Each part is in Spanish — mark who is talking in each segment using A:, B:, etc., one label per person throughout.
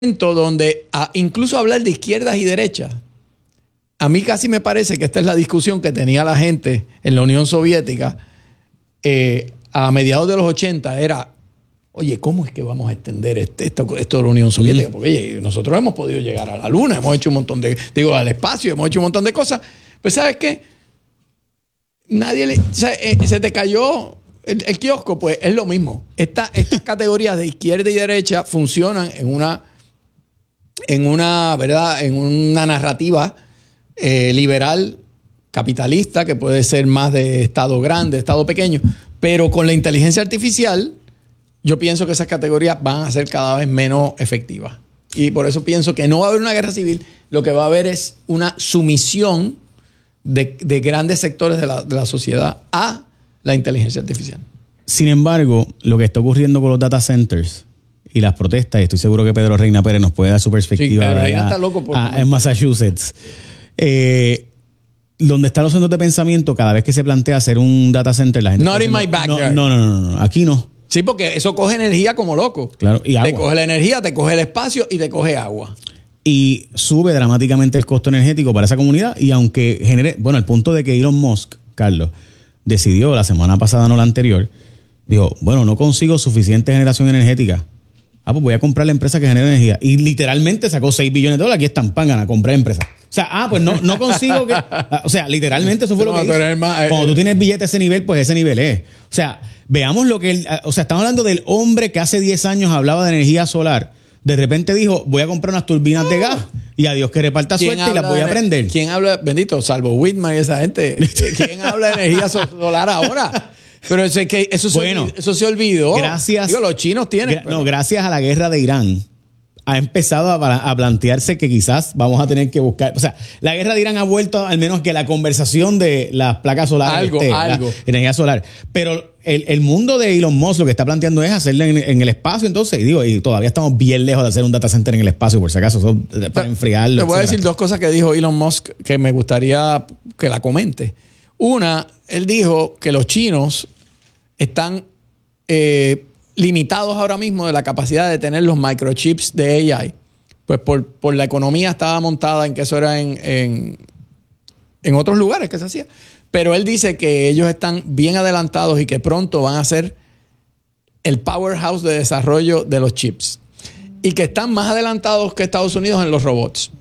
A: donde incluso hablar de izquierdas y derechas, a mí casi me parece que esta es la discusión que tenía la gente en la Unión Soviética a mediados de los 80, era, oye, ¿cómo es que vamos a extender esto de la Unión Soviética? Porque oye, nosotros hemos podido llegar a la Luna, hemos hecho un montón al espacio, hemos hecho un montón de cosas. Pues ¿sabes qué? Se te cayó el kiosco, pues es lo mismo. Estas categorías de izquierda y derecha funcionan en una narrativa liberal, capitalista, que puede ser más de Estado grande, Estado pequeño, pero con la inteligencia artificial, yo pienso que esas categorías van a ser cada vez menos efectivas. Y por eso pienso que no va a haber una guerra civil, lo que va a haber es una sumisión de grandes sectores de la sociedad a la inteligencia artificial.
B: Sin embargo, lo que está ocurriendo con los data centers y las protestas, y estoy seguro que Pedro Reina Pérez nos puede dar su perspectiva.
A: Sí, Reina está loco
B: en Massachusetts. Donde están los centros de pensamiento, cada vez que se plantea hacer un data center, la gente...
A: Not in my backyard.
B: No, aquí no.
A: Sí, porque eso coge energía como loco.
B: Claro, y agua.
A: Te coge la energía, te coge el espacio y te coge agua.
B: Y sube dramáticamente el costo energético para esa comunidad. Y aunque genere... Bueno, al punto de que Elon Musk, Carlos, decidió la semana pasada, no la anterior, dijo, bueno, no consigo suficiente generación energética. Pues voy a comprar la empresa que genera energía. Y literalmente sacó $6 billones. Aquí están, pangan a comprar empresas. O sea, pues no consigo que... O sea, literalmente eso fue lo que hizo. Cuando tú tienes billete a ese nivel, pues ese nivel es. O sea, veamos lo que... estamos hablando del hombre que hace 10 años hablaba de energía solar. De repente dijo, voy a comprar unas turbinas de gas y a Dios que reparta suerte y las voy a prender.
A: ¿Quién habla? Bendito, salvo Whitman y esa gente. ¿Quién habla de energía solar ahora? Pero eso se olvidó.
B: Gracias.
A: Digo, los chinos tienen.
B: Gracias a la guerra de Irán ha empezado a plantearse que quizás vamos a tener que buscar. O sea, la guerra de Irán ha vuelto al menos que la conversación de las placas solares.
A: Algo.
B: La energía solar. Pero el mundo de Elon Musk lo que está planteando es hacerlo en el espacio. Entonces, y todavía estamos bien lejos de hacer un data center en el espacio, por si acaso, para enfriarlo.
A: Te voy a decir dos cosas que dijo Elon Musk que me gustaría que la comente. Una, él dijo que los chinos están limitados ahora mismo de la capacidad de tener los microchips de AI. Pues por la economía estaba montada en que eso era en otros lugares que se hacía. Pero él dice que ellos están bien adelantados y que pronto van a ser el powerhouse de desarrollo de los chips. Y que están más adelantados que Estados Unidos en los robots.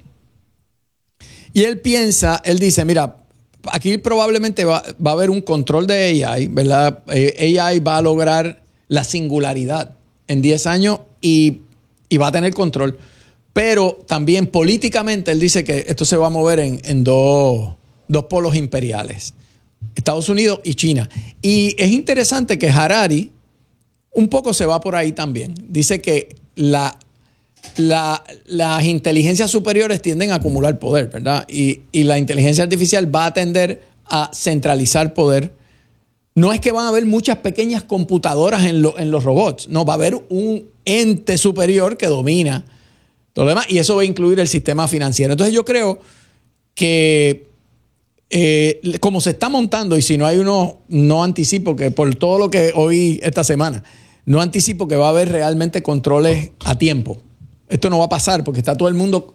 A: Y él dice, mira, aquí probablemente va a haber un control de AI, ¿verdad? AI va a lograr la singularidad en 10 años y va a tener control. Pero también políticamente él dice que esto se va a mover en dos polos imperiales, Estados Unidos y China. Y es interesante que Harari un poco se va por ahí también. Dice que las inteligencias superiores tienden a acumular poder, ¿verdad? Y la inteligencia artificial va a tender a centralizar poder. No es que van a haber muchas pequeñas computadoras en los robots. No, va a haber un ente superior que domina todo lo demás. Y eso va a incluir el sistema financiero. Entonces yo creo que como se está montando, y si no hay no anticipo que por todo lo que oí esta semana, no anticipo que va a haber realmente controles a tiempo. Esto no va a pasar porque está todo el mundo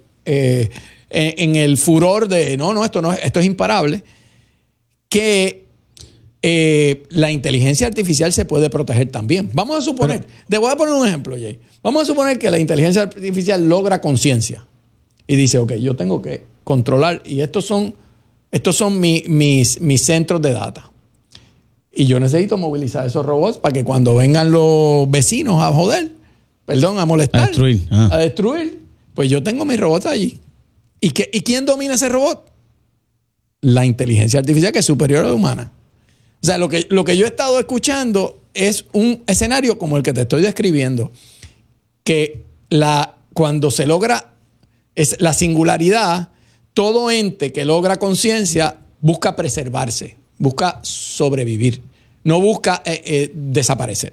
A: en el furor de esto es imparable. Que la inteligencia artificial se puede proteger también. Vamos a suponer, te voy a poner un ejemplo, Jay. Vamos a suponer que la inteligencia artificial logra conciencia y dice, ok, yo tengo que controlar y estos son mis centros de data. Y yo necesito movilizar esos robots para que cuando vengan los vecinos a joder, a molestar, a destruir, pues yo tengo mis robots allí. ¿Y quién domina ese robot? La inteligencia artificial, que es superior a la humana. O sea, lo que yo he estado escuchando es un escenario como el que te estoy describiendo, que cuando se logra la singularidad, todo ente que logra conciencia busca preservarse, busca sobrevivir, no busca desaparecer.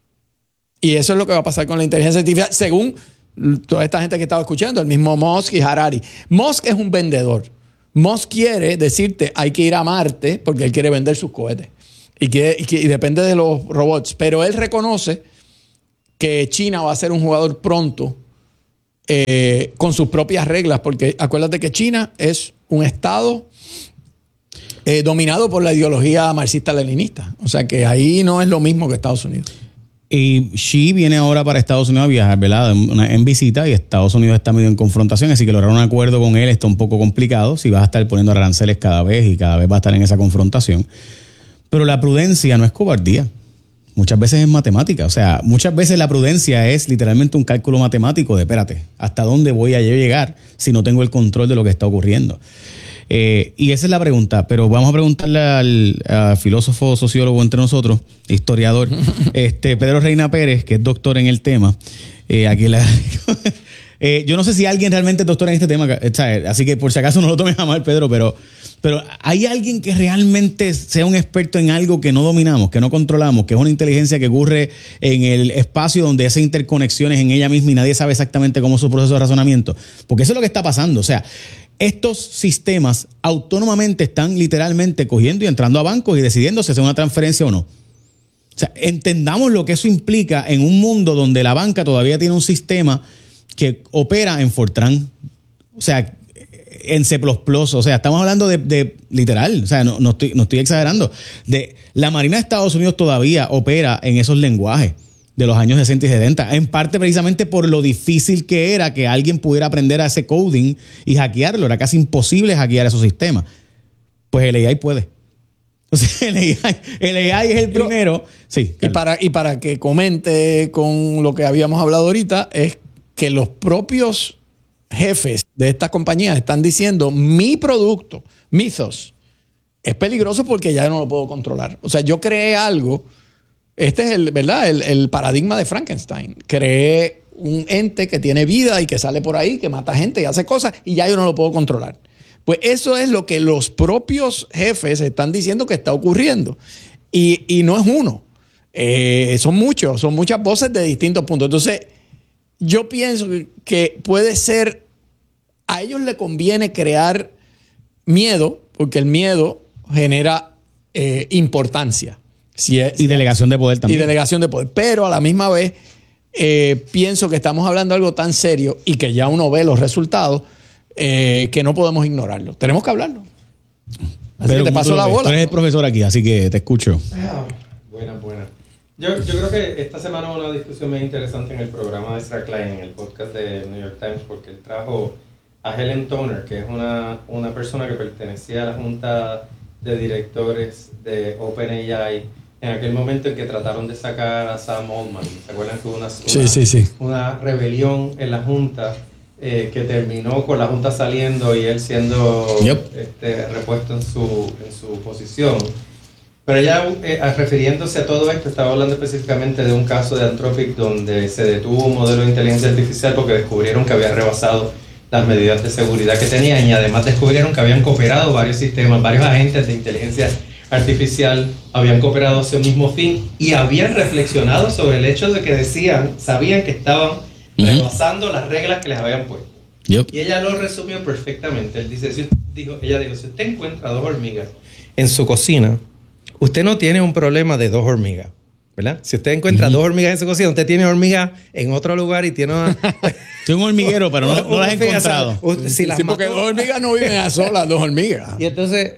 A: Y eso es lo que va a pasar con la inteligencia artificial, según toda esta gente que estaba escuchando, el mismo Musk y Harari. Musk es un vendedor. Musk quiere decirte, hay que ir a Marte porque él quiere vender sus cohetes. Y depende de los robots. Pero él reconoce que China va a ser un jugador pronto con sus propias reglas, porque acuérdate que China es un estado dominado por la ideología marxista-leninista. O sea que ahí no es lo mismo que Estados Unidos.
B: Y Xi viene ahora para Estados Unidos a viajar, ¿verdad? En visita, y Estados Unidos está medio en confrontación, así que lograr un acuerdo con él está un poco complicado si vas a estar poniendo aranceles cada vez y cada vez va a estar en esa confrontación. Pero la prudencia no es cobardía. Muchas veces es matemática. O sea, muchas veces la prudencia es literalmente un cálculo matemático de, espérate, ¿hasta dónde voy a llegar si no tengo el control de lo que está ocurriendo? Y esa es la pregunta, pero vamos a preguntarle al filósofo, sociólogo entre nosotros, historiador, Pedro Reina Pérez, que es doctor en el tema. Yo no sé si alguien realmente es doctor en este tema, así que por si acaso no lo tomes a mal, Pedro, pero ¿hay alguien que realmente sea un experto en algo que no dominamos, que no controlamos, que es una inteligencia que ocurre en el espacio donde hace interconexiones en ella misma y nadie sabe exactamente cómo es su proceso de razonamiento? Porque eso es lo que está pasando. O sea, estos sistemas autónomamente están literalmente cogiendo y entrando a bancos y decidiendo si hacer una transferencia o no. O sea, entendamos lo que eso implica en un mundo donde la banca todavía tiene un sistema que opera en Fortran. O sea, en C++, o sea, estamos hablando de literal, o sea, no estoy exagerando, de la Marina de Estados Unidos todavía opera en esos lenguajes de los años 60 y 70, en parte precisamente por lo difícil que era que alguien pudiera aprender a ese coding y hackearlo. Era casi imposible hackear esos sistemas. Pues el AI puede. O sea, el AI es el primero. Sí,
A: y para que comente con lo que habíamos hablado ahorita, es que los propios jefes de estas compañías están diciendo: mi producto, Mythos, es peligroso porque ya no lo puedo controlar. O sea, yo creé algo. Este es el paradigma de Frankenstein. Creé un ente que tiene vida y que sale por ahí, que mata gente y hace cosas, y ya yo no lo puedo controlar. Pues eso es lo que los propios jefes están diciendo que está ocurriendo. Y no es uno. Son muchas voces de distintos puntos. Entonces, yo pienso que puede ser, a ellos les conviene crear miedo, porque el miedo genera importancia.
B: Y delegación de poder también.
A: Y delegación de poder. Pero a la misma vez, pienso que estamos hablando de algo tan serio y que ya uno ve los resultados, que no podemos ignorarlo. Tenemos que hablarlo. Así que te paso la bola.
B: Tú eres el profesor aquí, así que te escucho.
C: Buena. Yo creo que esta semana hubo una discusión muy interesante en el programa de Ezra Klein, en el podcast de New York Times, porque él trajo a Helen Toner, que es una persona que pertenecía a la junta de directores de OpenAI en aquel momento en que trataron de sacar a Sam Altman. ¿Se acuerdan que hubo una rebelión en la junta que terminó con la junta saliendo y él siendo repuesto en su posición? Pero ella, refiriéndose a todo esto, estaba hablando específicamente de un caso de Anthropic donde se detuvo un modelo de inteligencia artificial porque descubrieron que había rebasado las medidas de seguridad que tenían, y además descubrieron que habían cooperado varios sistemas, varios agentes de inteligencia artificial habían cooperado hacia un mismo fin y habían reflexionado sobre el hecho de que sabían que estaban rebasando las reglas que les habían puesto. Y ella lo resumió perfectamente. Ella dijo, si usted encuentra 2 hormigas en su cocina, usted no tiene un problema de 2 hormigas, ¿verdad? Si usted encuentra 2 hormigas en su cocina, usted tiene hormigas en otro lugar y tiene una...
B: Tiene un hormiguero, pero no las he encontrado.
A: Porque 2 hormigas no viven a solas, 2 hormigas.
C: Y entonces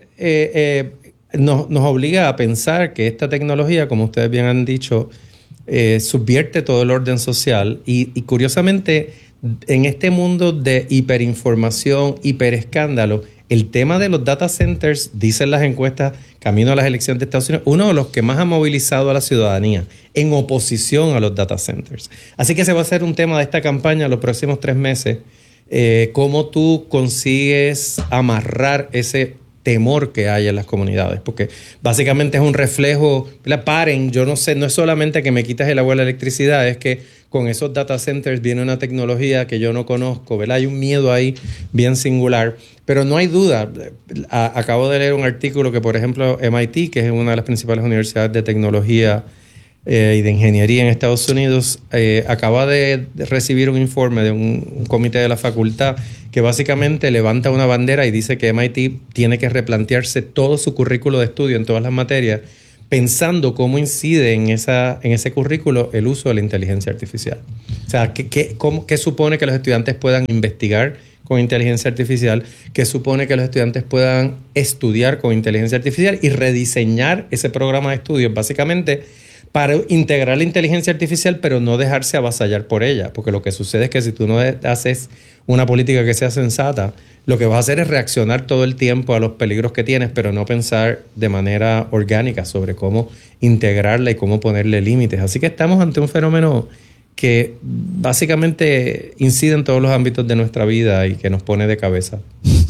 C: nos obliga a pensar que esta tecnología, como ustedes bien han dicho, subvierte todo el orden social y curiosamente, en este mundo de hiperinformación, hiperescándalo, el tema de los data centers, dicen las encuestas, camino a las elecciones de Estados Unidos, uno de los que más ha movilizado a la ciudadanía en oposición a los data centers. Así que ese va a ser un tema de esta campaña los próximos 3 meses. Cómo tú consigues amarrar ese temor que hay en las comunidades, porque básicamente es un reflejo, paren, yo no sé, no es solamente que me quitas el agua y la electricidad, es que con esos data centers viene una tecnología que yo no conozco, ¿verdad? Hay un miedo ahí bien singular, pero no hay duda. Acabo de leer un artículo que, por ejemplo, MIT, que es una de las principales universidades de tecnología y de ingeniería en Estados Unidos, acaba de recibir un informe de un comité de la facultad que básicamente levanta una bandera y dice que MIT tiene que replantearse todo su currículo de estudio en todas las materias, pensando cómo incide en ese currículo el uso de la inteligencia artificial. O sea, ¿qué supone que los estudiantes puedan investigar con inteligencia artificial? ¿Qué supone que los estudiantes puedan estudiar con inteligencia artificial y rediseñar ese programa de estudios básicamente para integrar la inteligencia artificial, pero no dejarse avasallar por ella? Porque lo que sucede es que si tú no haces una política que sea sensata, lo que vas a hacer es reaccionar todo el tiempo a los peligros que tienes, pero no pensar de manera orgánica sobre cómo integrarla y cómo ponerle límites. Así que estamos ante un fenómeno que básicamente incide en todos los ámbitos de nuestra vida y que nos pone de cabeza.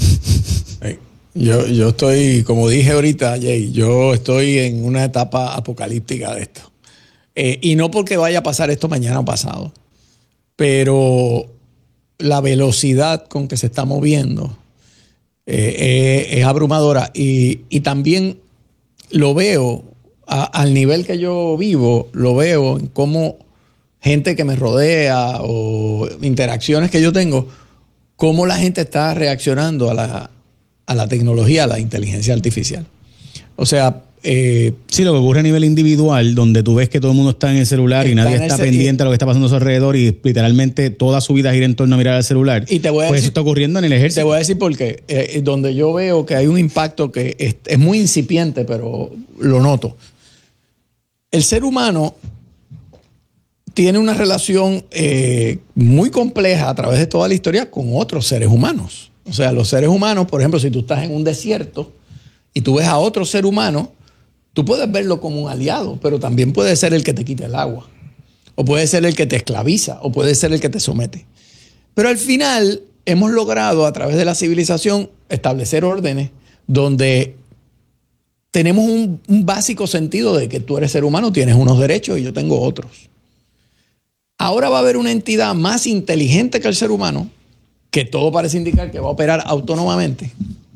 A: Yo estoy, como dije ahorita, Jay, yo estoy en una etapa apocalíptica de esto. Y no porque vaya a pasar esto mañana o pasado, pero la velocidad con que se está moviendo es abrumadora. Y también lo veo, al nivel que yo vivo, lo veo en cómo gente que me rodea o interacciones que yo tengo, cómo la gente está reaccionando a la tecnología, a la inteligencia artificial. O sea,
B: sí, lo que ocurre a nivel individual, donde tú ves que todo el mundo está en el celular y nadie está pendiente a lo que está pasando a su alrededor y literalmente toda su vida gira en torno a mirar al celular.
A: Y te voy a
B: pues
A: decir,
B: eso está ocurriendo en el ejército.
A: Te voy a decir por qué. Donde yo veo que hay un impacto que es muy incipiente, pero lo noto. El ser humano tiene una relación muy compleja a través de toda la historia con otros seres humanos. O sea, los seres humanos, por ejemplo, si tú estás en un desierto y tú ves a otro ser humano, tú puedes verlo como un aliado, pero también puede ser el que te quita el agua, o puede ser el que te esclaviza, o puede ser el que te somete. Pero al final hemos logrado a través de la civilización establecer órdenes donde tenemos un básico sentido de que tú eres ser humano, tienes unos derechos y yo tengo otros. Ahora va a haber una entidad más inteligente que el ser humano, que todo parece indicar que va a operar autónomamente,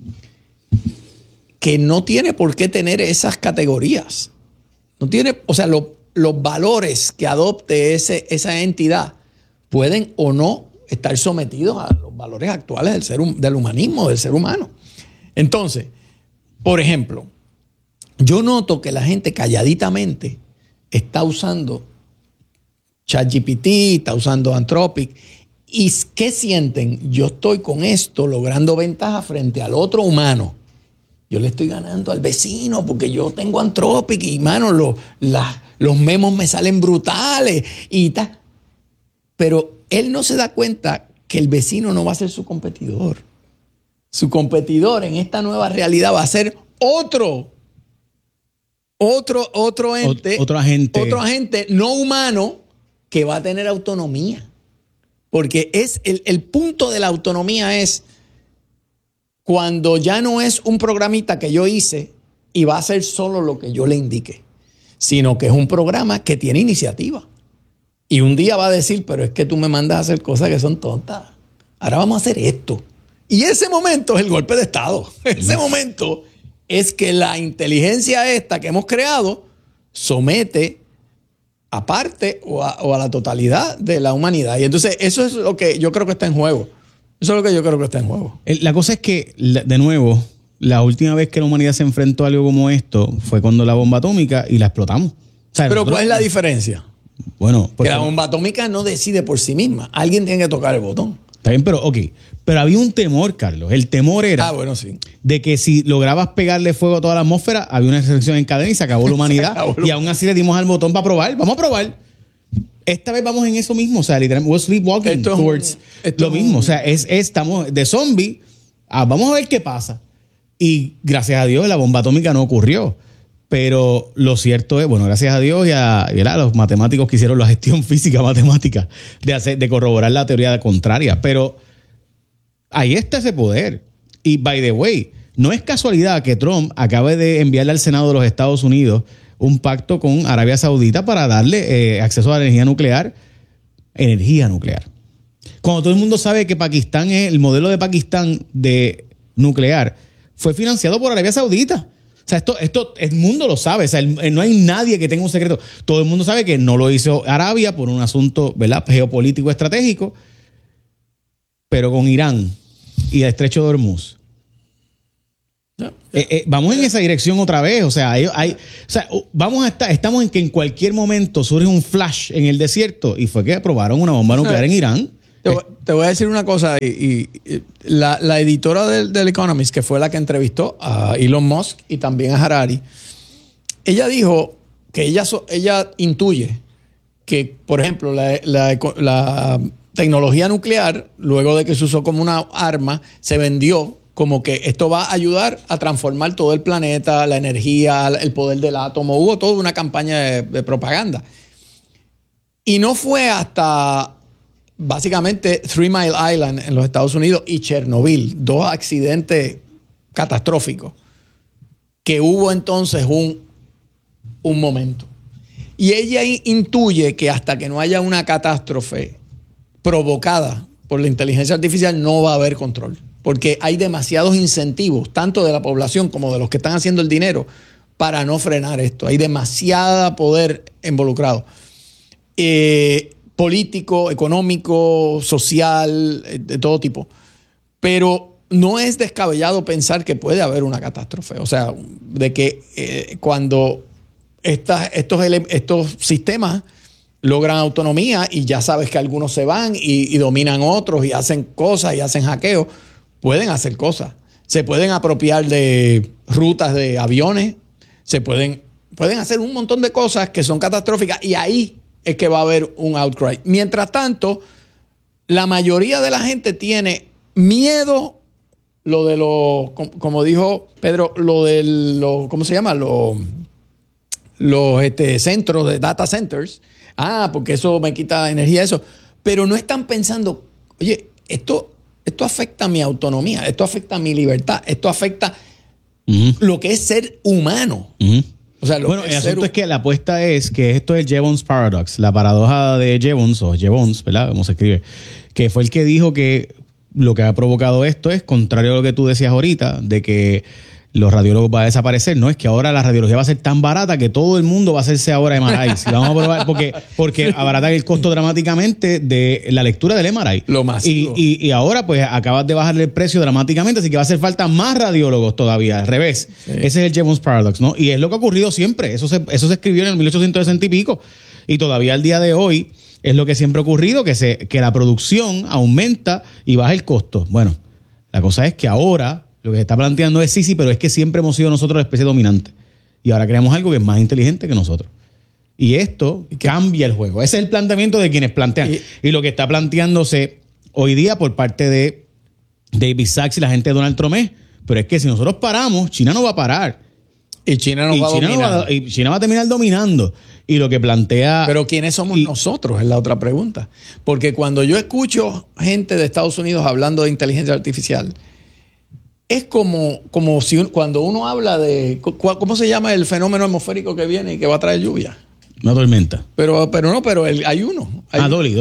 A: que no tiene por qué tener esas categorías. No tiene, o sea, los valores que adopte esa entidad pueden o no estar sometidos a los valores actuales del humanismo, del ser humano. Entonces, por ejemplo, yo noto que la gente calladitamente está usando ChatGPT, está usando Anthropic. ¿Y qué sienten? Yo estoy con esto logrando ventaja frente al otro humano. Yo le estoy ganando al vecino porque yo tengo Anthropic y, mano, los memos me salen brutales y tal. Pero él no se da cuenta que el vecino no va a ser su competidor. Su competidor en esta nueva realidad va a ser otro ente.
B: Otro agente.
A: Otro agente no humano que va a tener autonomía. Porque es el punto de la autonomía es cuando ya no es un programita que yo hice y va a hacer solo lo que yo le indique, sino que es un programa que tiene iniciativa. Y un día va a decir, pero es que tú me mandas a hacer cosas que son tontas. Ahora vamos a hacer esto. Y ese momento es el golpe de Estado. Ese momento es que la inteligencia esta que hemos creado somete a parte o a la totalidad de la humanidad. Y entonces eso es lo que yo creo que está en juego. Eso es lo que yo creo que está en juego.
B: La cosa es que, de nuevo, la última vez que la humanidad se enfrentó a algo como esto fue cuando la bomba atómica y la explotamos. O sea,
A: pero ¿cuál es la diferencia?
B: Bueno,
A: que la bomba atómica no decide por sí misma. Alguien tiene que tocar el botón.
B: Está bien, pero ok. Pero había un temor, Carlos. El temor era
A: bueno, sí,
B: de que si lograbas pegarle fuego a toda la atmósfera, había una reacción en cadena y se acabó la humanidad. Y aún así le dimos al botón para probar. Vamos a probar. Esta vez vamos en eso mismo. O sea, literalmente, we're sleepwalking towards lo mismo. O sea, estamos de zombie. Vamos a ver qué pasa. Y gracias a Dios la bomba atómica no ocurrió. Pero lo cierto es, bueno, gracias a Dios y a los matemáticos que hicieron la gestión física matemática de corroborar la teoría contraria. Pero ahí está ese poder. Y by the way, no es casualidad que Trump acabe de enviarle al Senado de los Estados Unidos un pacto con Arabia Saudita para darle acceso a la energía nuclear. Cuando todo el mundo sabe que Pakistán el modelo de Pakistán de nuclear fue financiado por Arabia Saudita. O sea, esto el mundo lo sabe. O sea, no hay nadie que tenga un secreto. Todo el mundo sabe que no lo hizo Arabia por un asunto, ¿verdad?, geopolítico estratégico, pero con Irán y el estrecho de Hormuz. Vamos en esa dirección otra vez. O sea, estamos en que en cualquier momento surge un flash en el desierto y fue que aprobaron una bomba nuclear en Irán.
A: Te voy a decir una cosa. La editora del Economist, que fue la que entrevistó a Elon Musk y también a Harari, ella dijo que ella intuye que, por ejemplo, la tecnología nuclear, luego de que se usó como una arma, se vendió como que esto va a ayudar a transformar todo el planeta, la energía, el poder del átomo. Hubo toda una campaña de propaganda. Y no fue hasta básicamente 3 Mile Island en los Estados Unidos y Chernobyl, 2 accidentes catastróficos, que hubo entonces un momento. Y ella intuye que hasta que no haya una catástrofe provocada por la inteligencia artificial no va a haber control. Porque hay demasiados incentivos, tanto de la población como de los que están haciendo el dinero, para no frenar esto. Hay demasiado poder involucrado. Político, económico, social, de todo tipo. Pero no es descabellado pensar que puede haber una catástrofe. O sea, de que cuando estos sistemas logran autonomía y ya sabes que algunos se van y dominan otros y hacen cosas y hacen hackeos, pueden hacer cosas. Se pueden apropiar de rutas de aviones, pueden hacer un montón de cosas que son catastróficas y ahí es que va a haber un outcry. Mientras tanto, la mayoría de la gente tiene miedo, como dijo Pedro, ¿cómo se llama? Los centros de data centers. Porque eso me quita energía, eso. Pero no están pensando, oye, esto afecta mi autonomía, esto afecta mi libertad, esto afecta lo que es ser humano. O sea,
B: el asunto es que la apuesta es que esto es Jevons Paradox, la paradoja de Jevons, o Jevons, ¿verdad? Como se escribe, que fue el que dijo que lo que ha provocado esto es, contrario a lo que tú decías ahorita, de que los radiólogos van a desaparecer, no, es que ahora la radiología va a ser tan barata que todo el mundo va a hacerse ahora MRI. Si vamos a probar, porque abarata el costo dramáticamente de la lectura del MRI.
A: Lo masivo.
B: Y ahora pues acabas de bajarle el precio dramáticamente, así que va a hacer falta más radiólogos todavía, al revés. Sí. Ese es el Jevons Paradox, ¿no? Y es lo que ha ocurrido siempre. Eso se escribió en el 1860 y pico. Y todavía al día de hoy es lo que siempre ha ocurrido, que la producción aumenta y baja el costo. Bueno, la cosa es que ahora lo que se está planteando es sí, pero es que siempre hemos sido nosotros la especie dominante. Y ahora creamos algo que es más inteligente que nosotros. Y esto cambia el juego. Ese es el planteamiento de quienes plantean. Y lo que está planteándose hoy día por parte de David Sachs y la gente de Donald Trump es, pero es que si nosotros paramos, China no va a parar.
A: Y China nos va a dominar.
B: Y China va a terminar dominando. Y lo que plantea...
A: Pero ¿quiénes somos nosotros? Es la otra pregunta. Porque cuando yo escucho gente de Estados Unidos hablando de inteligencia artificial, es como si cuando uno habla de... ¿Cómo se llama el fenómeno atmosférico que viene y que va a traer lluvia?
B: Una tormenta.
A: Pero hay uno.
B: Dolly.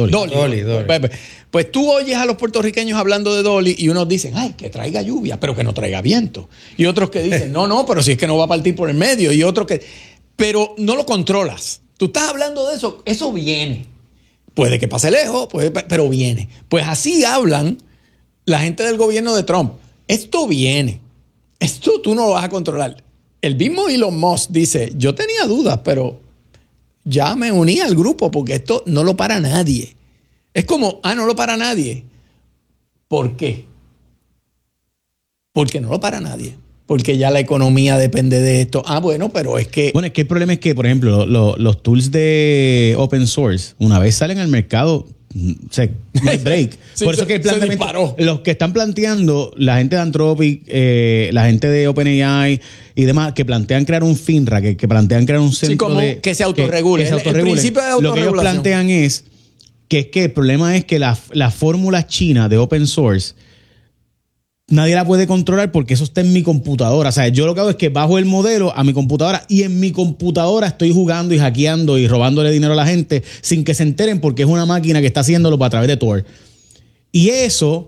A: Pues tú oyes a los puertorriqueños hablando de Dolly y unos dicen, ay, que traiga lluvia, pero que no traiga viento. Y otros que dicen, no, pero si es que no va a partir por el medio. Y otros que... Pero no lo controlas. Tú estás hablando de eso viene. Puede que pase lejos, pero viene. Pues así hablan la gente del gobierno de Trump. Esto viene. Esto tú no lo vas a controlar. El mismo Elon Musk dice, yo tenía dudas, pero ya me uní al grupo porque esto no lo para nadie. Es como, no lo para nadie. ¿Por qué? Porque no lo para nadie. Porque ya la economía depende de esto. Bueno, pero es que...
B: Bueno, es que el problema es que, por ejemplo, los tools de open source, una vez salen al mercado, no hay break.
A: Sí,
B: por eso que el planteamiento, los que están planteando, la gente de Anthropic, la gente de OpenAI y demás, que plantean crear un FINRA, que plantean crear un centro
A: que se autorregule.
B: El principio de autorregulación. Lo que ellos plantean es que el problema es que la fórmula china de open source nadie la puede controlar porque eso está en mi computadora. O sea, yo lo que hago es que bajo el modelo a mi computadora y en mi computadora estoy jugando y hackeando y robándole dinero a la gente sin que se enteren porque es una máquina que está haciéndolo a través de Tor. Y eso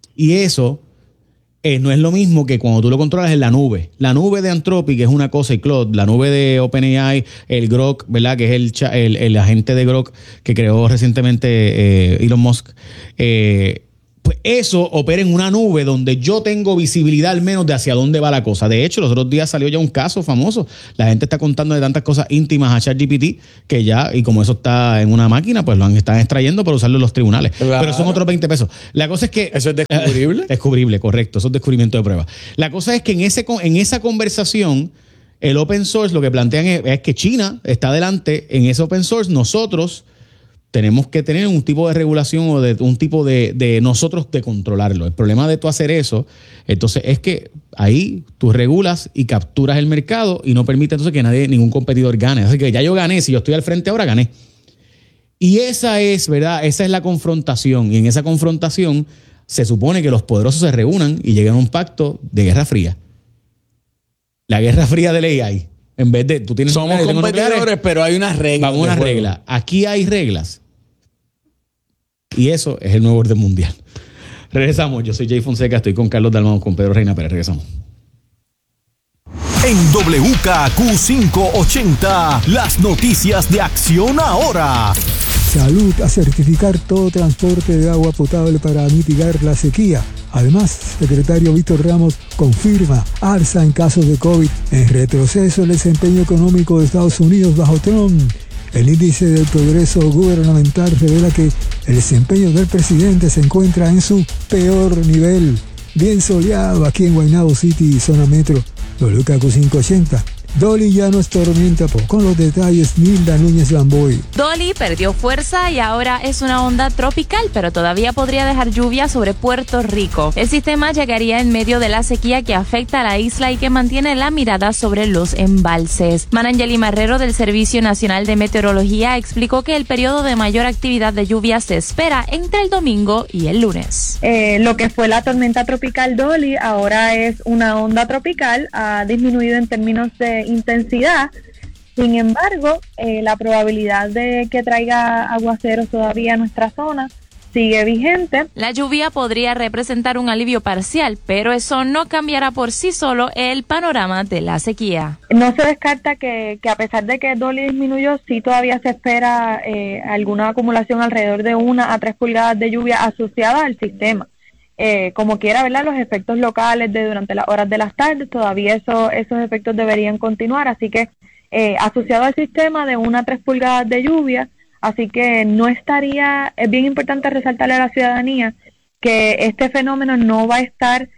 B: no es lo mismo que cuando tú lo controlas en la nube. La nube de Anthropic es una cosa y Claude, la nube de OpenAI, el Grok, ¿verdad? Que es el agente de Grok que creó recientemente Elon Musk. Pues eso opera en una nube donde yo tengo visibilidad al menos de hacia dónde va la cosa. De hecho, los otros días salió ya un caso famoso. La gente está contando de tantas cosas íntimas a ChatGPT que ya, y como eso está en una máquina, pues lo están extrayendo para usarlo en los tribunales.
A: Claro.
B: Pero son otros 20 pesos. La cosa es que...
A: ¿Eso es descubrible?
B: Descubrible, correcto. Eso es descubrimiento de prueba. La cosa es que en esa conversación, el open source lo que plantean es que China está adelante en ese open source. Nosotros tenemos que tener un tipo de regulación o de un tipo de nosotros de controlarlo. El problema de tú hacer eso, entonces, es que ahí tú regulas y capturas el mercado y no permite entonces que ningún competidor gane. Así que ya yo gané, si yo estoy al frente ahora, gané. Y esa es, ¿verdad? Esa es la confrontación. Y en esa confrontación se supone que los poderosos se reúnan y lleguen a un pacto de guerra fría. La guerra fría del AI. En vez de tú tienes
A: somos competidores, pero hay unas reglas.
B: Vamos a unas reglas. Aquí hay reglas. Y eso es el nuevo orden mundial. Regresamos. Yo soy Jay Fonseca, estoy con Carlos Dalmau, con Pedro Reina Pérez. Regresamos.
D: En WKQ580, las noticias de Acción Ahora.
E: Salud a certificar todo transporte de agua potable para mitigar la sequía. Además, secretario Víctor Ramos confirma alza en casos de COVID. En retroceso el desempeño económico de Estados Unidos bajo Trump. El índice del progreso gubernamental revela que el desempeño del presidente se encuentra en su peor nivel. Bien soleado aquí en Guaynabo City, zona metro. WKQ580. Dolly ya no es tormenta. Con los detalles, Nilda Núñez Lamboy.
F: Dolly perdió fuerza y ahora es una onda tropical, pero todavía podría dejar lluvia sobre Puerto Rico. El sistema llegaría en medio de la sequía que afecta a la isla y que mantiene la mirada sobre los embalses. Manangeli Marrero del Servicio Nacional de Meteorología explicó que el periodo de mayor actividad de lluvia se espera entre el domingo y el lunes.
G: Lo que fue la tormenta tropical Dolly ahora es una onda tropical, ha disminuido en términos de intensidad. Sin embargo, la probabilidad de que traiga aguaceros todavía a nuestra zona sigue vigente.
F: La lluvia podría representar un alivio parcial, pero eso no cambiará por sí solo el panorama de la sequía.
G: No se descarta que a pesar de que Dolly disminuyó, sí todavía se espera alguna acumulación alrededor de 1 a 3 pulgadas de lluvia asociada al sistema. Como quiera, ¿verdad? Los efectos locales de durante las horas de las tardes, todavía esos efectos deberían continuar, así que asociado al sistema de 1 a 3 pulgadas de lluvia, así que no estaría, es bien importante resaltarle a la ciudadanía que este fenómeno no va a estar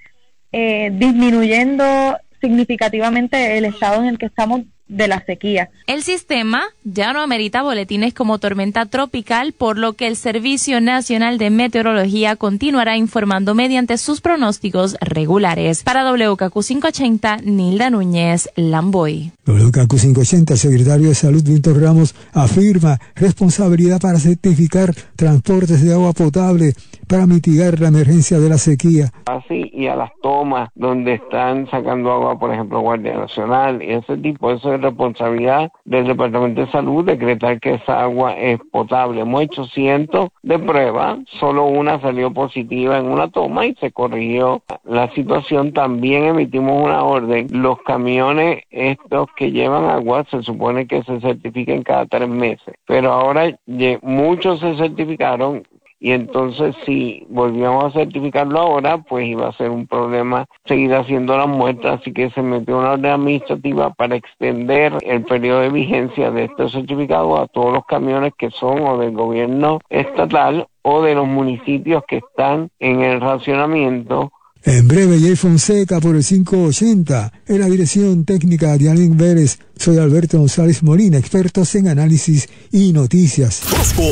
G: disminuyendo significativamente el estado en el que estamos de la sequía.
F: El sistema ya no amerita boletines como tormenta tropical, por lo que el Servicio Nacional de Meteorología continuará informando mediante sus pronósticos regulares. Para WKQ580, Nilda Núñez Lamboy.
E: WKQ580, el secretario de Salud Víctor Ramos afirma responsabilidad para certificar transportes de agua potable para mitigar la emergencia de la sequía.
H: Así, y a las tomas donde están sacando agua, por ejemplo, Guardia Nacional, y ese tipo, eso es responsabilidad del Departamento de Salud, decretar que esa agua es potable. Hemos hecho cientos de pruebas, solo una salió positiva en una toma y se corrigió la situación. También emitimos una orden, los camiones estos que llevan agua se supone que se certifiquen cada 3 meses, pero ahora muchos se certificaron. Y entonces, si volvíamos a certificarlo ahora, pues iba a ser un problema seguir haciendo las muestras, así que se metió una orden administrativa para extender el periodo de vigencia de estos certificados a todos los camiones que son o del gobierno estatal o de los municipios que están en el racionamiento.
E: En breve, Jay Fonseca por el 580. En la dirección técnica de Alvin Vélez, soy Alberto González Molina, expertos en análisis y noticias.
D: Horóscopo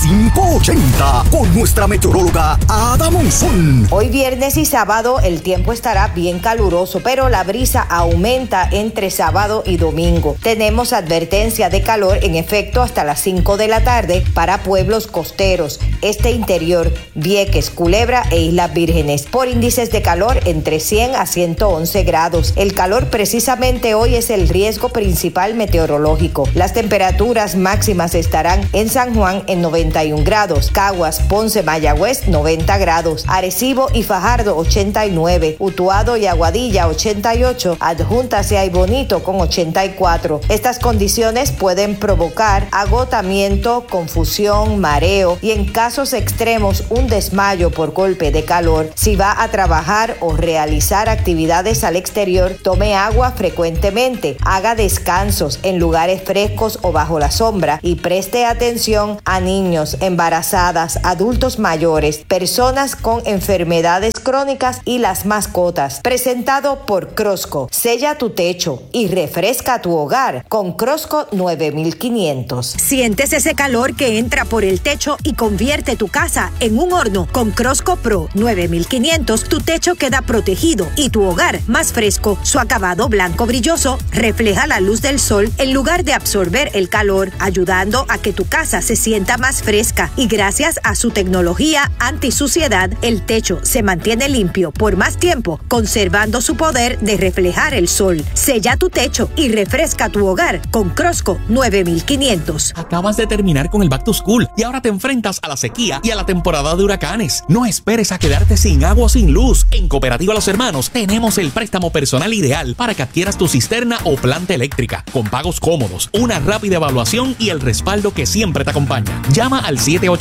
D: C580 con nuestra meteoróloga Ada Monzón.
I: Hoy viernes y sábado el tiempo estará bien caluroso, pero la brisa aumenta entre sábado y domingo. Tenemos advertencia de calor en efecto hasta las 5 de la tarde para pueblos costeros, este interior, Vieques, Culebra e Islas Vírgenes, por índices de calor entre 100 a 111 grados. El calor precisamente hoy es el riesgo principal principal meteorológico. Las temperaturas máximas estarán en San Juan en 91 grados, Caguas, Ponce, Mayagüez 90 grados, Arecibo y Fajardo 89, Utuado y Aguadilla 88, Adjuntas y Aybonito con 84. Estas condiciones pueden provocar agotamiento, confusión, mareo y en casos extremos un desmayo por golpe de calor. Si va a trabajar o realizar actividades al exterior, tome agua frecuentemente, haga descansos en lugares frescos o bajo la sombra y preste atención a niños, embarazadas, adultos mayores, personas con enfermedades crónicas y las mascotas. Presentado por Crosco. Sella tu techo y refresca tu hogar con Crosco 9500.
J: ¿Sientes ese calor que entra por el techo y convierte tu casa en un horno? Con Crosco Pro 9500 tu techo queda protegido y tu hogar más fresco. Su acabado blanco brilloso refleja la luz del sol en lugar de absorber el calor, ayudando a que tu casa se sienta más fresca. Y gracias a su tecnología antisuciedad, el techo se mantiene limpio por más tiempo, conservando su poder de reflejar el sol. Sella tu techo y refresca tu hogar con Crosco 9500.
K: Acabas de terminar con el Back to School y ahora te enfrentas a la sequía y a la temporada de huracanes. No esperes a quedarte sin agua o sin luz. En Cooperativa Los Hermanos tenemos el préstamo personal ideal para que adquieras tu cisterna o planta eléctrica, con pagos cómodos, una rápida evaluación y el respaldo que siempre te acompaña. Llama al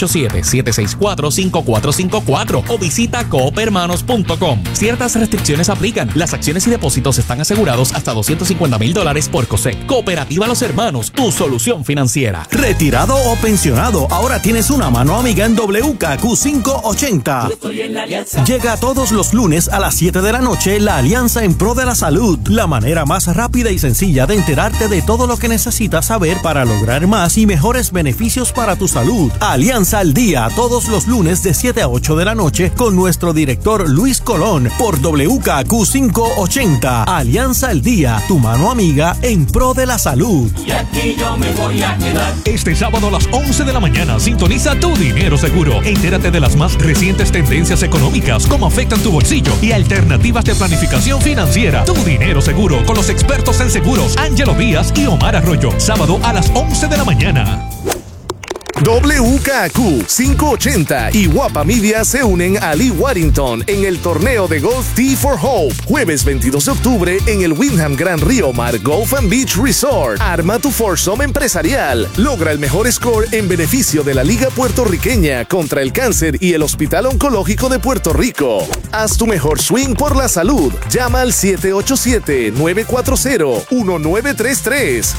K: 787-764-5454 o visita coopermanos.com. Ciertas restricciones aplican. Las acciones y depósitos están asegurados hasta $250,000 por COSEC. Cooperativa Los Hermanos, tu solución financiera.
D: Retirado o pensionado, ahora tienes una mano amiga en WKQ 580. Llega todos los lunes a las 7 de la noche la Alianza en Pro de la Salud, la manera más rápida y sencilla de enterarte de todo lo que necesitas saber para lograr más y mejores beneficios para tu salud. Alianza al Día, todos los lunes de 7 a 8 de la noche con nuestro director Luis Colón por WKQ 580. Alianza al Día, tu mano amiga en pro de la salud.
L: Y aquí yo me voy a quedar.
M: Este sábado a las 11 de la mañana sintoniza Tu Dinero Seguro. Entérate de las más recientes tendencias económicas, cómo afectan tu bolsillo y alternativas de planificación financiera. Tu Dinero Seguro con los expertos en seguros Ángelo Díaz y Omar Arroyo. Sábado a las 11 de la mañana.
N: WKQ 580 y Guapa Media se unen a Lee Warrington en el torneo de golf Tee for Hope. Jueves 22 de octubre en el Windham Gran Río Mar Golf and Beach Resort. Arma tu foursome empresarial. Logra el mejor score en beneficio de la Liga Puertorriqueña contra el Cáncer y el Hospital Oncológico de Puerto Rico. Haz tu mejor swing por la salud. Llama al 787-940-1933.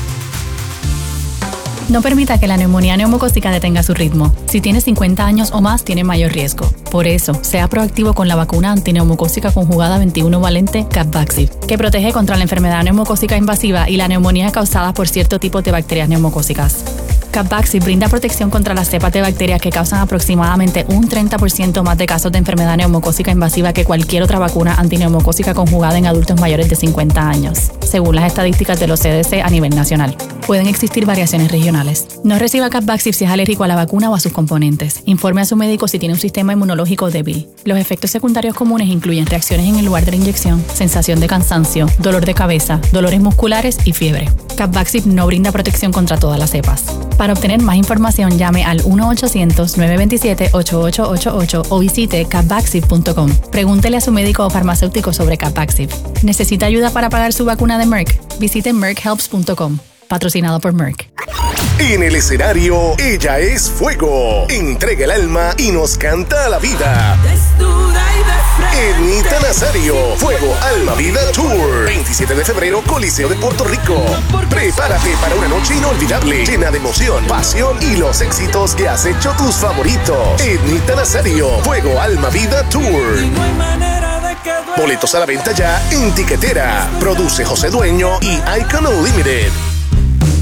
O: No permita que la neumonía neumocócica detenga su ritmo. Si tiene 50 años o más, tiene mayor riesgo. Por eso, sea proactivo con la vacuna antineumocócica conjugada 21 valente Capvaxive, que protege contra la enfermedad neumocócica invasiva y la neumonía causada por cierto tipo de bacterias neumocócicas. Capvaxive brinda protección contra las cepas de bacterias que causan aproximadamente un 30% más de casos de enfermedad neumocócica invasiva que cualquier otra vacuna antineumocócica conjugada en adultos mayores de 50 años, según las estadísticas de los CDC a nivel nacional. Pueden existir variaciones regionales. No reciba Capvaxive si es alérgico a la vacuna o a sus componentes. Informe a su médico si tiene un sistema inmunológico débil. Los efectos secundarios comunes incluyen reacciones en el lugar de la inyección, sensación de cansancio, dolor de cabeza, dolores musculares y fiebre. Capvaxive no brinda protección contra todas las cepas. Para obtener más información, llame al 1-800-927-8888 o visite capvaxive.com. Pregúntele a su médico o farmacéutico sobre Capvaxive. ¿Necesita ayuda para pagar su vacuna de Merck? Visite merckhelps.com. Patrocinado por Merck.
N: En el escenario, ella es fuego. Entrega el alma y nos canta la vida. Ednita Nazario, Fuego, Alma, Vida Tour. 27 de febrero, Coliseo de Puerto Rico. Prepárate para una noche inolvidable, llena de emoción, pasión y los éxitos que has hecho tus favoritos. Ednita Nazario, Fuego, Alma, Vida Tour. Boletos a la venta ya en Tiquetera. Produce José Dueño y Icon Unlimited.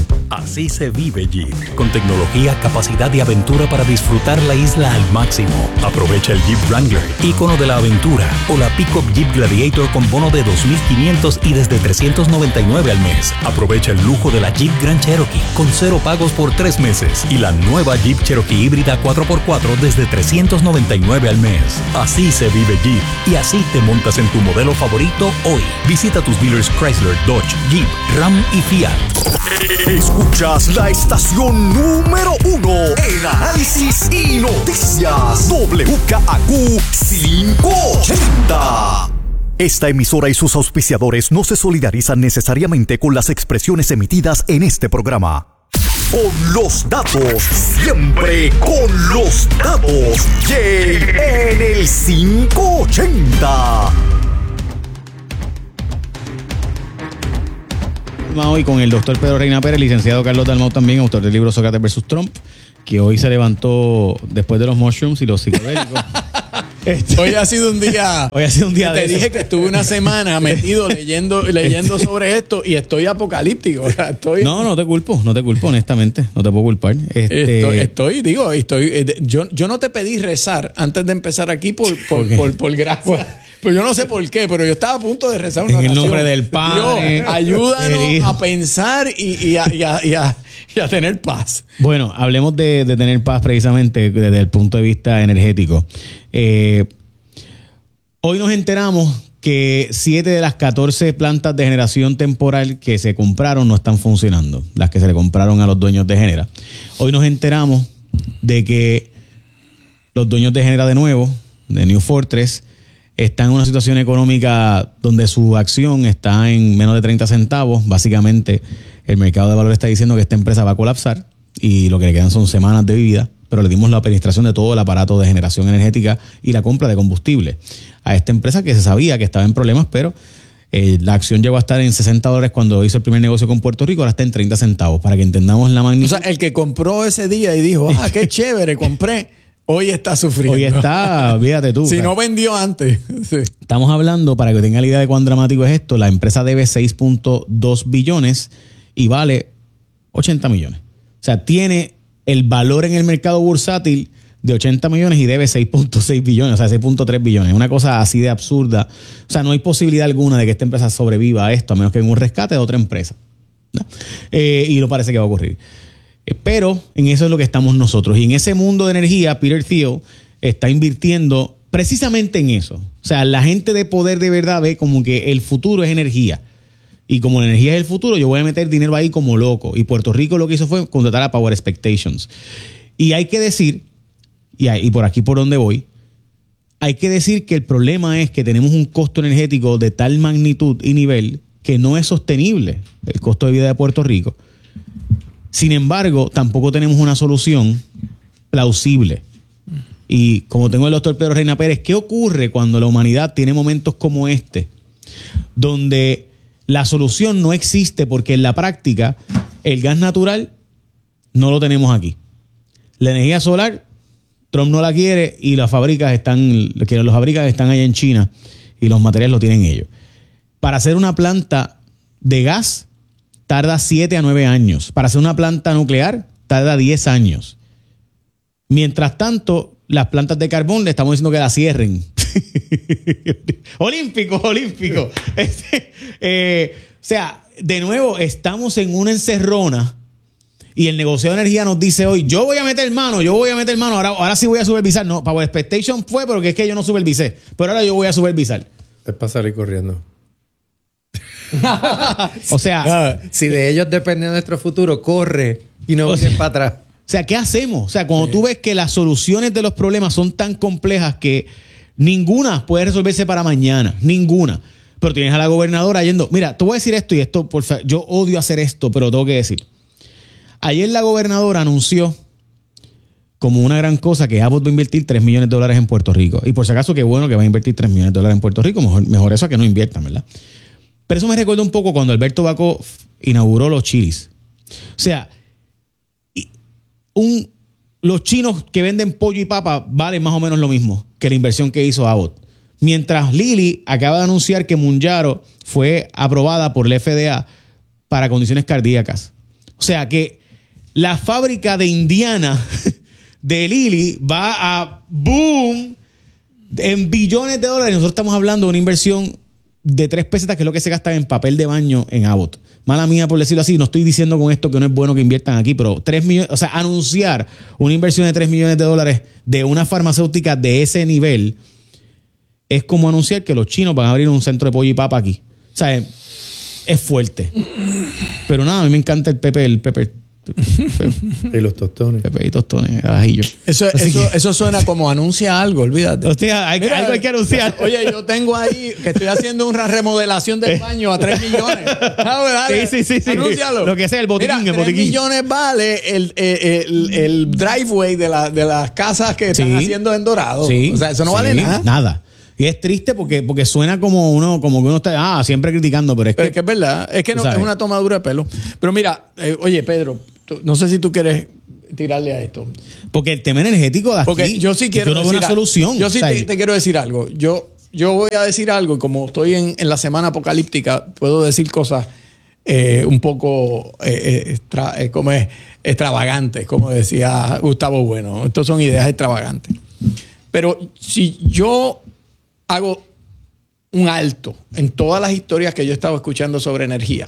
P: Así se vive Jeep. Con tecnología, capacidad y aventura para disfrutar la isla al máximo. Aprovecha el Jeep Wrangler, ícono de la aventura, o la Pickup Jeep Gladiator con bono de $2,500 y desde $399 al mes. Aprovecha el lujo de la Jeep Grand Cherokee con 0 pagos por 3 meses y la nueva Jeep Cherokee híbrida 4x4 desde $399 al mes. Así se vive Jeep y así te montas en tu modelo favorito hoy. Visita tus dealers Chrysler, Dodge, Jeep, Ram y Fiat.
N: Escuchas la estación número 1 en análisis y noticias. WKAQ 580. Esta emisora y sus auspiciadores no se solidarizan necesariamente con las expresiones emitidas en este programa. Con los datos, siempre con los datos. Jay en el 580.
B: Hoy con el doctor Pedro Reina Pérez, licenciado Carlos Dalmau también, autor del libro Sócrates versus Trump, que hoy se levantó después de los mushrooms y los psicodélicos.
A: Hoy ha sido un día. Te dije que estuve una semana metido leyendo sobre esto y estoy apocalíptico. O sea,
B: No te culpo, honestamente. No te puedo culpar.
A: Yo no te pedí rezar antes de empezar aquí por gracia. Pues yo no sé por qué, pero yo estaba a punto de rezar una oración.
B: En el nombre del Padre.
A: Dios, ayúdanos a pensar y a tener paz.
B: Bueno, hablemos de tener paz precisamente desde el punto de vista energético. Hoy nos enteramos que 7 de las 14 plantas de generación temporal que se compraron no están funcionando, las que se le compraron a los dueños de Genera. Hoy nos enteramos de que los dueños de Genera de nuevo, de New Fortress, están en una situación económica donde su acción está en menos de 30 centavos. Básicamente, el mercado de valores está diciendo que esta empresa va a colapsar y lo que le quedan son semanas de vida, pero le dimos la administración de todo el aparato de generación energética y la compra de combustible a esta empresa que se sabía que estaba en problemas, pero la acción llegó a estar en $60 cuando hizo el primer negocio con Puerto Rico, ahora está en 30 centavos, para que entendamos la magnitud.
A: O sea, el que compró ese día y dijo, qué chévere, compré. Hoy está sufriendo.
B: Hoy está, fíjate tú.
A: Si no vendió antes. Sí.
B: Estamos hablando, para que tengan la idea de cuán dramático es esto, la empresa debe 6.2 billones y vale 80 millones. O sea, tiene el valor en el mercado bursátil de 80 millones y debe 6.6 billones, o sea, 6.3 billones. Una cosa así de absurda. O sea, no hay posibilidad alguna de que esta empresa sobreviva a esto, a menos que en un rescate de otra empresa. ¿No? Y no parece que va a ocurrir. Pero en eso es lo que estamos nosotros. Y en ese mundo de energía, Peter Thiel está invirtiendo precisamente en eso. O sea, la gente de poder de verdad ve como que el futuro es energía. Y como la energía es el futuro, yo voy a meter dinero ahí como loco. Y Puerto Rico lo que hizo fue contratar a Power Expectations. Y hay que decir, y por aquí por donde voy, hay que decir que el problema es que tenemos un costo energético de tal magnitud y nivel que no es sostenible el costo de vida de Puerto Rico. Sin embargo, tampoco tenemos una solución plausible. Y como tengo el doctor Pedro Reina Pérez, ¿qué ocurre cuando la humanidad tiene momentos como este? Donde la solución no existe porque en la práctica el gas natural no lo tenemos aquí. La energía solar, Trump no la quiere y las fábricas están allá en China y los materiales lo tienen ellos. Para hacer una planta de gas tarda 7 a 9 años. Para hacer una planta nuclear, tarda 10 años. Mientras tanto, las plantas de carbón le estamos diciendo que la cierren. Olímpico. O sea, de nuevo, estamos en una encerrona y el negocio de energía nos dice hoy, yo voy a meter mano, ahora sí voy a supervisar. No, Power Expectation fue porque es que yo no supervisé, pero ahora yo voy a supervisar.
C: Es para salir corriendo.
B: O sea,
C: si de ellos depende nuestro futuro, corre y no vayas para atrás.
B: O sea, ¿qué hacemos? O sea, cuando tú ves que las soluciones de los problemas son tan complejas que ninguna puede resolverse para mañana, ninguna. Pero tienes a la gobernadora yendo, mira, te voy a decir esto y esto, por favor, yo odio hacer esto, pero tengo que decir. Ayer la gobernadora anunció como una gran cosa que Abbott va a invertir $3 millones en Puerto Rico. Y por si acaso, qué bueno que va a invertir $3 millones en Puerto Rico. Mejor eso a que no inviertan, ¿verdad? Pero eso me recuerda un poco cuando Alberto Bacó inauguró los Chili's. O sea, los chinos que venden pollo y papa valen más o menos lo mismo que la inversión que hizo Abbott. Mientras Lilly acaba de anunciar que Mounjaro fue aprobada por la FDA para condiciones cardíacas. O O sea que la fábrica de Indiana de Lilly va a boom en billones de dólares. Nosotros estamos hablando de una inversión de 3 pesetas, que es lo que se gasta en papel de baño en Abbott. Mala mía por decirlo así, no estoy diciendo con esto que no es bueno que inviertan aquí, pero 3 millones, o sea, anunciar una inversión de $3 millones de una farmacéutica de ese nivel es como anunciar que los chinos van a abrir un centro de pollo y papa aquí. O sea, es fuerte. Pero nada, a mí me encanta el Pepe.
Q: Y los tostones.
B: Pepe y tostones, ajillo.
A: Eso suena como anuncia algo, olvídate.
B: Hostia, algo hay que anunciar.
A: Oye, yo tengo ahí que estoy haciendo una remodelación del baño a 3 millones. Dale,
B: sí.
A: Anúncialo.
B: Lo que sea, el botiquín.
A: Mira, 3 millones vale el driveway de las casas que están haciendo en Dorado.
B: Sí,
A: o sea, eso no vale nada.
B: Nada. Y es triste porque suena como que uno está siempre criticando, pero es que
A: es verdad, es que no, es una tomadura de pelo. Pero mira, oye, Pedro, no sé si tú quieres tirarle a esto.
B: Porque el tema energético de aquí,
A: porque yo sí quiero
B: yo no veo una solución.
A: Yo sí te quiero decir algo. Yo voy a decir algo y como estoy en la semana apocalíptica, puedo decir cosas un poco extravagantes, como decía Gustavo Bueno. Estas son ideas extravagantes. Pero si yo hago un alto en todas las historias que yo he estado escuchando sobre energía,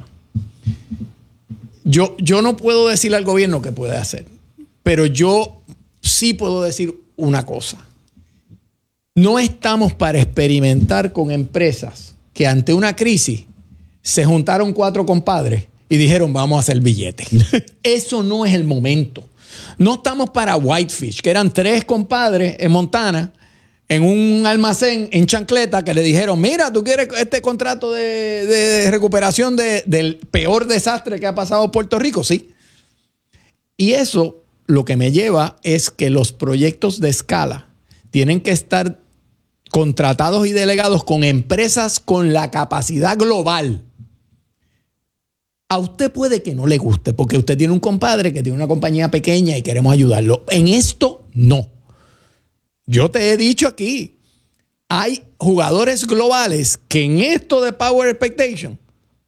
A: yo no puedo decirle al gobierno qué puede hacer, pero yo sí puedo decir una cosa. No estamos para experimentar con empresas que ante una crisis se juntaron 4 compadres y dijeron vamos a hacer billetes. Eso no es el momento. No estamos para Whitefish, que eran 3 compadres en Montana, en un almacén en chancleta, que le dijeron, mira, ¿tú quieres este contrato de recuperación del peor desastre que ha pasado en Puerto Rico? Sí. Y eso lo que me lleva es que los proyectos de escala tienen que estar contratados y delegados con empresas con la capacidad global. A usted puede que no le guste, porque usted tiene un compadre que tiene una compañía pequeña y queremos ayudarlo. En esto, no. Yo te he dicho aquí, hay jugadores globales que en esto de Power Expectation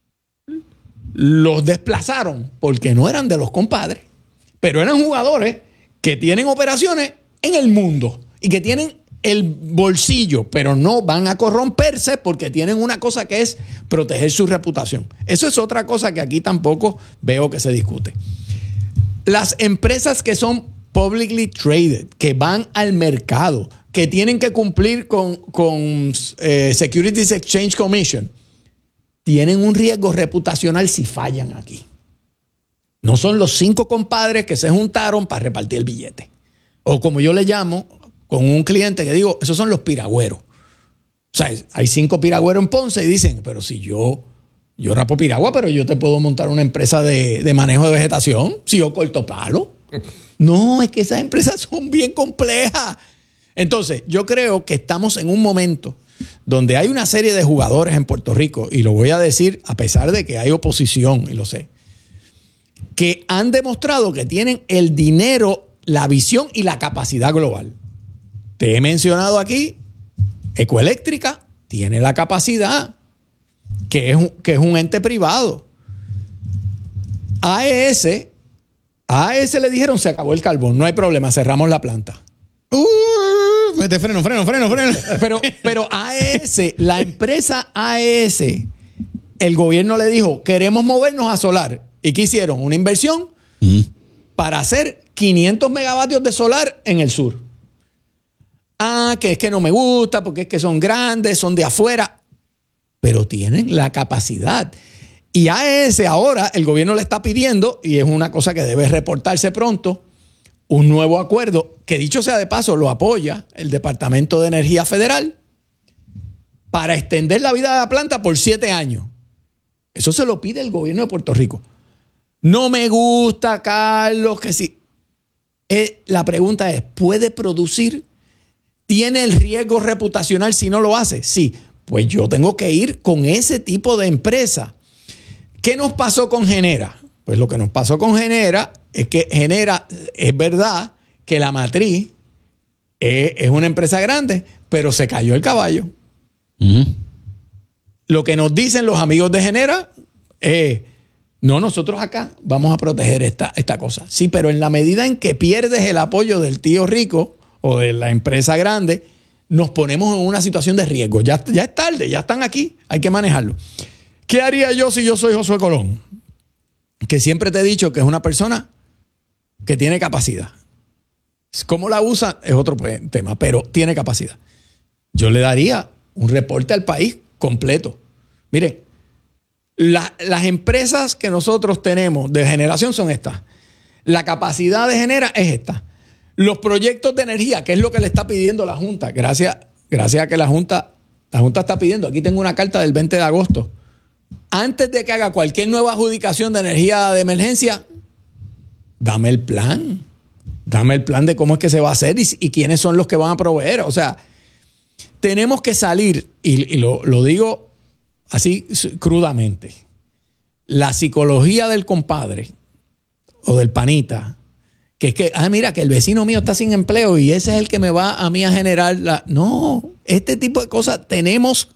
A: los desplazaron porque no eran de los compadres, pero eran jugadores que tienen operaciones en el mundo y que tienen el bolsillo, pero no van a corromperse porque tienen una cosa que es proteger su reputación. Eso es otra cosa que aquí tampoco veo que se discute. Las empresas que son publicly traded, que van al mercado, que tienen que cumplir con Securities Exchange Commission, tienen un riesgo reputacional si fallan aquí. No son los 5 compadres que se juntaron para repartir el billete. O como yo le llamo, con un cliente que digo, esos son los piragüeros. O sea, hay 5 piragüeros en Ponce y dicen, pero si yo rapo piragua, pero yo te puedo montar una empresa de manejo de vegetación si yo corto palo. No, es que esas empresas son bien complejas. Entonces, yo creo que estamos en un momento donde hay una serie de jugadores en Puerto Rico, y lo voy a decir a pesar de que hay oposición, y lo sé, que han demostrado que tienen el dinero, la visión y la capacidad global. Te he mencionado aquí, Ecoeléctrica tiene la capacidad, que es un ente privado. AES le dijeron, se acabó el carbón, no hay problema, cerramos la planta.
B: Mete freno.
A: Pero AES, la empresa AES, el gobierno le dijo, queremos movernos a solar. ¿Y qué hicieron? Una inversión para hacer 500 megavatios de solar en el sur. Que es que no me gusta, porque es que son grandes, son de afuera. Pero tienen la capacidad. Y AES ahora el gobierno le está pidiendo, y es una cosa que debe reportarse pronto, un nuevo acuerdo, que dicho sea de paso, lo apoya el Departamento de Energía Federal, para extender la vida de la planta por 7 años. Eso se lo pide el gobierno de Puerto Rico. No me gusta, Carlos, que sí. La pregunta es, ¿puede producir? ¿Tiene el riesgo reputacional si no lo hace? Sí. Pues yo tengo que ir con ese tipo de empresa. ¿Qué nos pasó con Genera? Pues lo que nos pasó con Genera es que Genera, es verdad que la matriz es una empresa grande, pero se cayó el caballo. Lo que nos dicen los amigos de Genera es, No, nosotros acá vamos a proteger esta cosa. Sí, pero en la medida en que pierdes el apoyo del tío rico o de la empresa grande, nos ponemos en una situación de riesgo. Ya es tarde, ya están aquí, hay que manejarlo. ¿Qué haría yo si yo soy Josué Colón? Que siempre te he dicho que es una persona que tiene capacidad. ¿Cómo la usa? Es otro tema, pero tiene capacidad. Yo le daría un reporte al país completo. Miren, las empresas que nosotros tenemos de generación son estas. La capacidad de genera es esta. Los proyectos de energía, que es lo que le está pidiendo la Junta, gracias a que la Junta está pidiendo. Aquí tengo una carta del 20 de agosto. Antes de que haga cualquier nueva adjudicación de energía de emergencia, dame el plan. Dame el plan de cómo es que se va a hacer y quiénes son los que van a proveer. O sea, tenemos que salir, y lo digo así crudamente, la psicología del compadre o del panita, que es que, mira, que el vecino mío está sin empleo y ese es el que me va a mí a generar No, este tipo de cosas tenemos